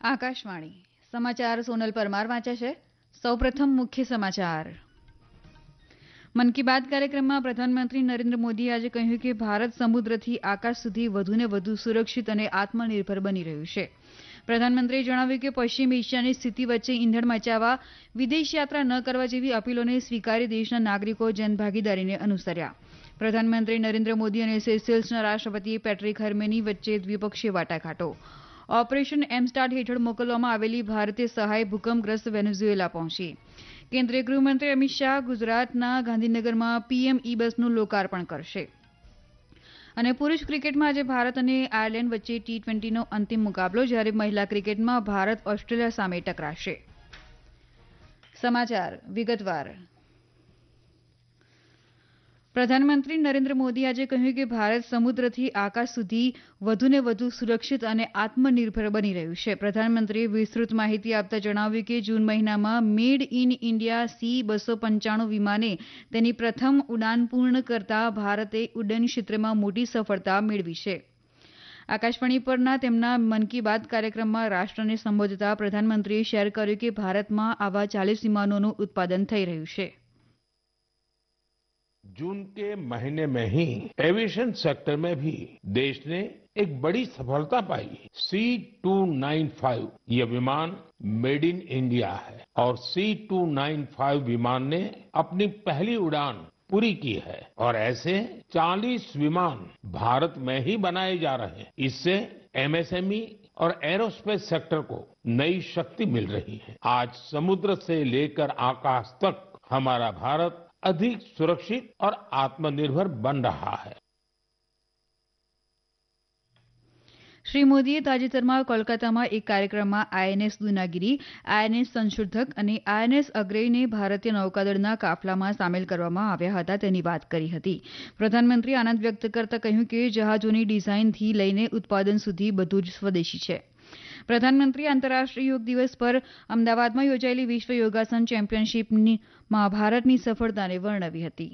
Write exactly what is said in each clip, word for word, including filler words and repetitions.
આકાશવાણી સમાચાર સોનલ પરમાર વાંચે છે. સૌપ્રથમ મુખ્ય સમાચાર. મન કી બાત કાર્યક્રમમાં પ્રધાનમંત્રી નરેન્દ્ર મોદીએ આજે કહ્યું કે ભારત સમુદ્રથી આકાશ સુધી વધુને વધુ સુરક્ષિત અને આત્મનિર્ભર બની રહ્યું છે. પ્રધાનમંત્રીએ જણાવ્યું કે પશ્ચિમ એશિયાની સ્થિતિ વચ્ચે ઈંધણ મચાવવા વિદેશ યાત્રા ન કરવા જેવી અપીલોને સ્વીકારી દેશના નાગરિકો જનભાગીદારીને અનુસર્યા. પ્રધાનમંત્રી નરેન્દ્ર મોદી અને સેશેલ્સના રાષ્ટ્રપતિ પેટ્રિક હર્મેની વચ્ચે દ્વિપક્ષીય વાટાઘાટો. ઓપરેશન એમસ્ટાર્ટ હેઠળ મોકલવામાં આવેલી ભારતીય સહાય ભૂકંપગ્રસ્ત વેનેઝુએલા પહોંચી. કેન્દ્રીય ગૃહમંત્રી અમિત શાહ ગુજરાતના ગાંધીનગરમાં પીએમ ઈ બસનું લોકાર્પણ કરશે. અને પુરૂષ ક્રિકેટમાં આજે ભારત અને આયર્લેન્ડ વચ્ચે ટી ટ્વેન્ટીનો અંતિમ મુકાબલો, જ્યારે મહિલા ક્રિકેટમાં ભારત ઓસ્ટ્રેલિયા સામે ટકરાશે. સમાચાર વિગતવાર. પ્રધાનમંત્રી નરેન્દ્ર મોદીએ આજે કહ્યું કે ભારત સમુદ્રથી આકાશ સુધી વધુને વધુ સુરક્ષિત અને આત્મનિર્ભર બની રહ્યું છે. પ્રધાનમંત્રીએ વિસ્તૃત માહિતી આપતા જણાવ્યું કે જૂન મહિનામાં મેડ ઇન ઇન્ડિયા સી બસો પંચાણું વિમાને તેની પ્રથમ ઉડાન પૂર્ણ કરતા ભારતે ઉડ્ડયન ક્ષેત્રમાં મોટી સફળતા મેળવી છે. આકાશવાણી પરના તેમના મન કી બાત કાર્યક્રમમાં રાષ્ટ્રને સંબોધતા પ્રધાનમંત્રીએ શેર કર્યું કે ભારતમાં આવા ચાલીસ વિમાનોનું ઉત્પાદન થઈ રહ્યું છે. जून के महीने में ही एविएशन सेक्टर में भी देश ने एक बड़ी सफलता पाई. सी टू नाइन फाइव ये विमान मेड इन इंडिया है और सी टू नाइन फाइव विमान ने अपनी पहली उड़ान पूरी की है और ऐसे चालीस विमान भारत में ही बनाए जा रहे हैं. इससे एमएसएमई और एरोस्पेस सेक्टर को नई शक्ति मिल रही है. आज समुद्र से लेकर आकाश तक हमारा भारत अधिक सुरक्षित और आत्मनिर्भर बन रहा है. શ્રી મોદીએ તાજેતરમાં કોલકાતામાં એક કાર્યક્રમમાં આઈએનએસ દુનાગીરી, આઈએનએસ સંશોધક અને આઈએનએસ અગ્રેયને ભારતીય નૌકાદળના કાફલામાં સામેલ કરવામાં આવ્યા હતા તેની વાત કરી હતી. પ્રધાનમંત્રીએ આનંદ વ્યક્ત કરતા કહ્યું કે જહાજોની ડિઝાઇનથી લઈને ઉત્પાદન સુધી બધું જ સ્વદેશી છે. પ્રધાનમંત્રીએ આંતરરાષ્ટ્રીય યોગ દિવસ પર અમદાવાદમાં યોજાયેલી વિશ્વ યોગાસન ચેમ્પિયનશિપમાં ભારતની સફળતાને વર્ણવી હતી.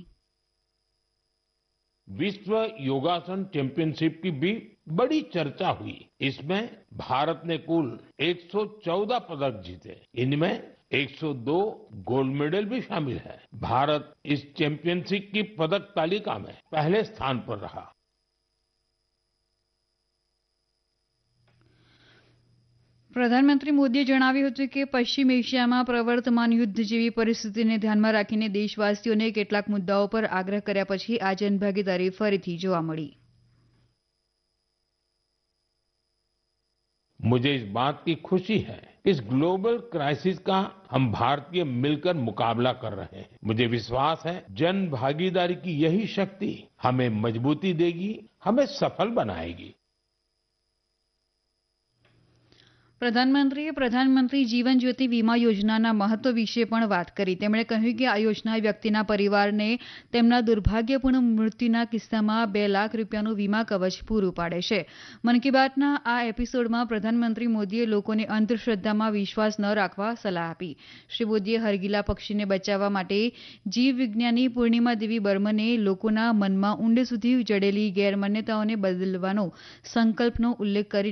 विश्व योगासन चैंपियनशिप की भी बड़ी चर्चा हुई. इसमें भारत ने कुल एक सौ चौदह पदक जीते. इनमें एक सौ दो गोल्ड मेडल भी शामिल है. भारत इस चैंपियनशिप की पदक तालिका में पहले स्थान पर रहा. પ્રધાનમંત્રી મોદીએ જણાવ્યું હતું કે પશ્ચિમ એશિયામાં પ્રવર્તમાન યુદ્ધ જેવી પરિસ્થિતિને ધ્યાનમાં રાખીને દેશવાસીઓને કેટલાક મુદ્દાઓ પર આગ્રહ કર્યા પછી આ જનભાગીદારી ફરીથી જોવા મળી. मुझे इस बात की खुशी है कि इस ग्लोबल क्राइसिस का हम भारतीय मिलकर मुकाबला कर रहे हैं. मुझे विश्वास है जन भागीदारी की यही शक्ति हमें मजबूती देगी, हमें सफल बनाएगी. પ્રધાનમંત્રીએ પ્રધાનમંત્રી જીવન જ્યોતિ વીમા યોજનાના મહત્વ વિશે પણ વાત કરી. તેમણે કહ્યું કે આ યોજના વ્યક્તિના પરિવારને તેમના દુર્ભાગ્યપૂર્ણ મૃત્યુના કિસ્સામાં બે લાખ રૂપિયાનું વીમા કવચ પૂરું પાડે છે. મન કી બાતના આ એપિસોડમાં પ્રધાનમંત્રી મોદીએ લોકોને અંધશ્રદ્ધામાં વિશ્વાસ ન રાખવા સલાહ આપી. શ્રી મોદીએ હરગીલા પક્ષીને બચાવવા માટે જીવ વિજ્ઞાની પૂર્ણિમા દેવી બર્મને લોકોના મનમાં ઊંડે સુધી જડેલી ગેરમાન્યતાઓને બદલવાનો સંકલ્પનો ઉલ્લેખ કરી